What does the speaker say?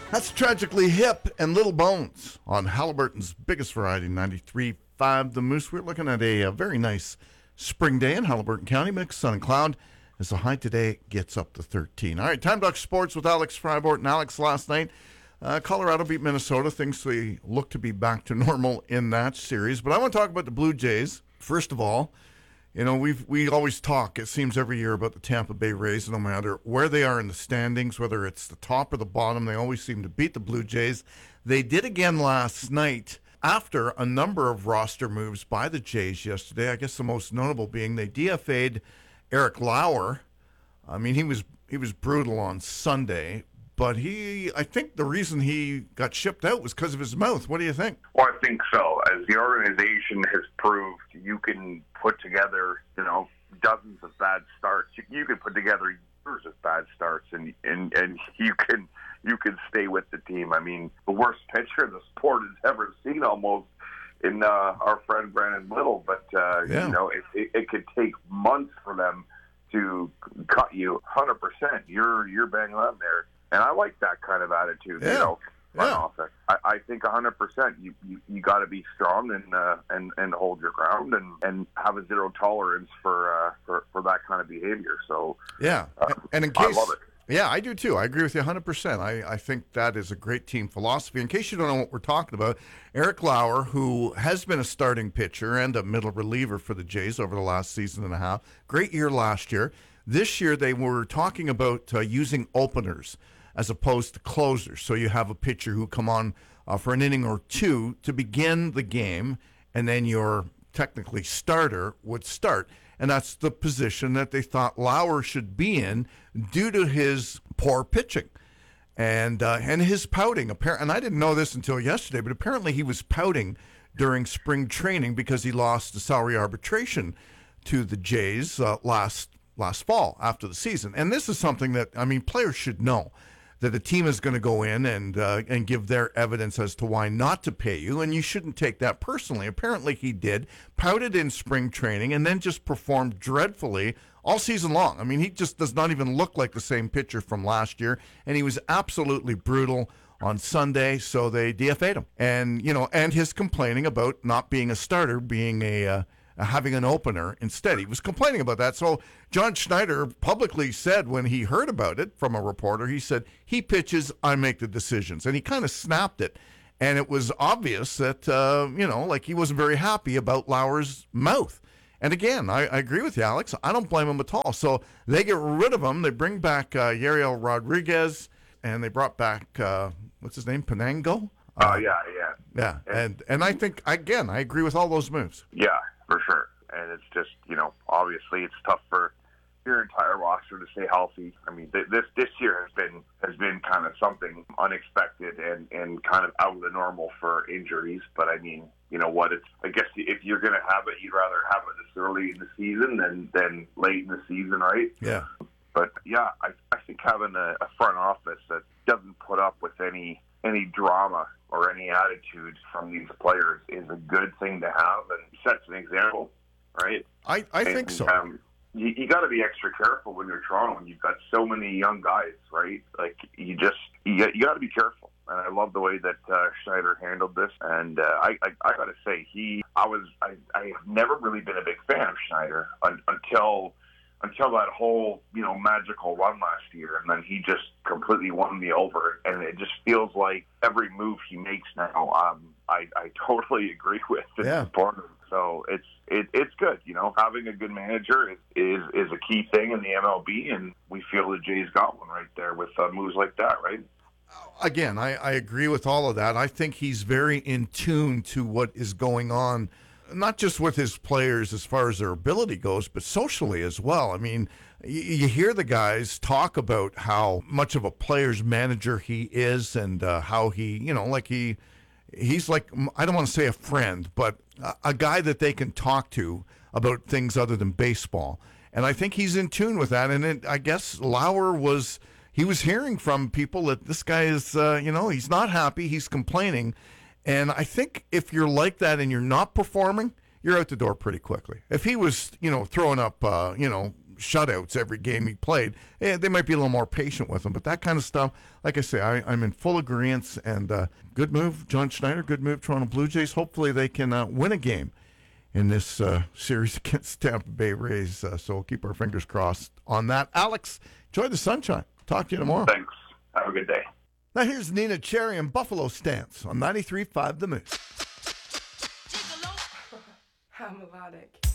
That's Tragically Hip and Little Bones on Halliburton's biggest variety, 93.5 The Moose. We're looking at a very nice spring day in Halliburton County, mixed sun and cloud, as the high today gets up to 13. All right, Time Talk Sports with Alex Freiborg. And Alex, last night, Colorado beat Minnesota. Things look to be back to normal in that series. But I want to talk about the Blue Jays. First of all, you know, we always talk, it seems, every year about the Tampa Bay Rays, no matter where they are in the standings, whether it's the top or the bottom, they always seem to beat the Blue Jays. They did again last night after a number of roster moves by the Jays yesterday. I guess the most notable being they DFA'd Eric Lauer. I mean, he was brutal on Sunday, but I think the reason he got shipped out was because of his mouth. What do you think? Well, I think so. As the organization has proved, you can put together, dozens of bad starts. You can put together years of bad starts, and you can stay with the team. I mean, the worst pitcher the sport has ever seen, almost, in our friend Brandon Little. But it could take months for them to cut you 100%. You're banging on there. And I like that kind of attitude, offense. I think 100%. You got to be strong and hold your ground and have a zero tolerance for that kind of behavior. So and in case, I love it. Yeah, I do too. I agree with you 100%. I think that is a great team philosophy. In case you don't know what we're talking about, Eric Lauer, who has been a starting pitcher and a middle reliever for the Jays over the last season and a half, great year last year. This year they were talking about using openers as opposed to closers. So you have a pitcher who come on for an inning or two to begin the game, and then your technically starter would start. And that's the position that they thought Lauer should be in due to his poor pitching and his pouting. And I didn't know this until yesterday, but apparently he was pouting during spring training because he lost the salary arbitration to the Jays last fall after the season. And this is something that, players should know, that a team is going to go in and give their evidence as to why not to pay you, and you shouldn't take that personally. Apparently he did, pouted in spring training, and then just performed dreadfully all season long. He just does not even look like the same pitcher from last year, and he was absolutely brutal on Sunday, so they DFA'd him. And, and his complaining about not being a starter, being having an opener instead. He was complaining about that. So John Schneider publicly said when he heard about it from a reporter, he said, he pitches, I make the decisions. And he kind of snapped it. And it was obvious that, he wasn't very happy about Lauer's mouth. And again, I agree with you, Alex. I don't blame him at all. So they get rid of him. They bring back Yariel Rodriguez, and they brought back, what's his name, Penango? Yeah. And I think, again, I agree with all those moves. Yeah. For sure. And it's just, obviously it's tough for your entire roster to stay healthy. This year has been kind of something unexpected and kind of out of the normal for injuries. But you know what? I guess if you're going to have it, you'd rather have it this early in the season than late in the season, right? Yeah. But yeah, I think having a front office that doesn't put up with any drama or any attitude from these players is a good thing to have and sets an example, right? I think so. You got to be extra careful when you're Toronto and you've got so many young guys, right? Like you got to be careful. And I love the way that Schneider handled this. And I got to say, I have never really been a big fan of Schneider until that whole, magical run last year. And then he just completely won me over. And it just feels like every move he makes now, I totally agree with. It's important. So it's good. Having a good manager is a key thing in the MLB. And we feel the Jays got one right there with moves like that, right? Again, I agree with all of that. I think he's very in tune to what is going on, not just with his players as far as their ability goes, but socially as well. You hear the guys talk about how much of a player's manager he is and how he, he's like, I don't want to say a friend, but a guy that they can talk to about things other than baseball. And I think he's in tune with that. And I guess Lauer was hearing from people that this guy is, he's not happy, he's complaining. And I think if you're like that and you're not performing, you're out the door pretty quickly. If he was, throwing up, shutouts every game he played, they might be a little more patient with him. But that kind of stuff, like I say, I'm in full agreement. And good move, John Schneider. Good move, Toronto Blue Jays. Hopefully they can win a game in this series against Tampa Bay Rays. So we'll keep our fingers crossed on that. Alex, enjoy the sunshine. Talk to you tomorrow. Thanks. Have a good day. Now here's Nina Cherry and Buffalo Stance on 93.5 The Moose. How melodic.